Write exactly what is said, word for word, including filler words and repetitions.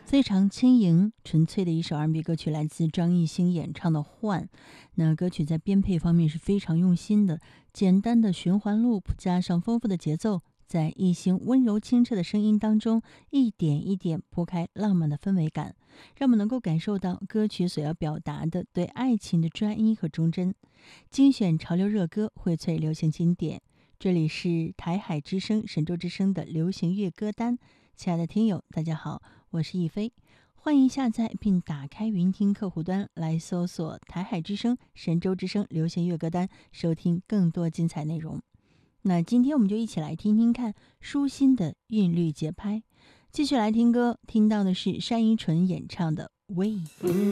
非常轻盈纯粹的一首 R and B 歌曲，来自张艺兴演唱的《幻》。那歌曲在编配方面是非常用心的，简单的循环 loop 加上丰富的节奏，在艺兴温柔清澈的声音当中，一点一点拨开浪漫的氛围感，让我们能够感受到歌曲所要表达的对爱情的专一和忠贞。精选潮流热歌，荟萃流行经典。这里是台海之声、神州之声的流行乐歌单。亲爱的听友，大家好，我是亦菲，欢迎下载并打开云听客户端来搜索台海之声、神州之声流行乐歌单，收听更多精彩内容。那今天我们就一起来听听看舒心的韵律节拍。继续来听歌，听到的是单依纯演唱的《喂》。